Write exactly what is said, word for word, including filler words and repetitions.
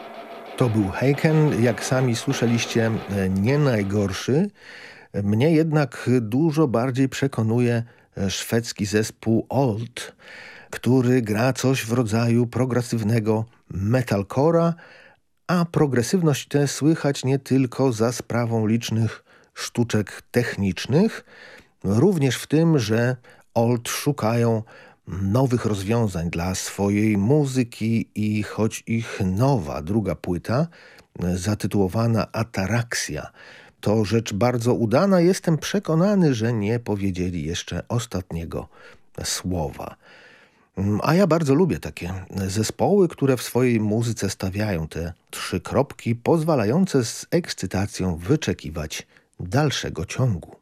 To był Heiken, jak sami słyszeliście, nie najgorszy. Mnie jednak dużo bardziej przekonuje szwedzki zespół Old, który gra coś w rodzaju progresywnego metalcora, a progresywność tę słychać nie tylko za sprawą licznych sztuczek technicznych, również w tym, że Old szukają nowych rozwiązań dla swojej muzyki i choć ich nowa, druga płyta, zatytułowana Ataraxia, to rzecz bardzo udana, jestem przekonany, że nie powiedzieli jeszcze ostatniego słowa. A ja bardzo lubię takie zespoły, które w swojej muzyce stawiają te trzy kropki, pozwalające z ekscytacją wyczekiwać dalszego ciągu.